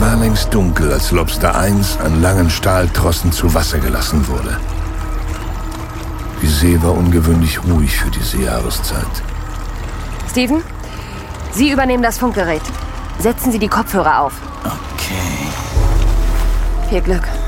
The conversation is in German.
war längst dunkel, als Lobster 1 an langen Stahltrossen zu Wasser gelassen wurde. Die See war ungewöhnlich ruhig für diese Jahreszeit. Steven, Sie übernehmen das Funkgerät. Setzen Sie die Kopfhörer auf. Okay. Viel Glück.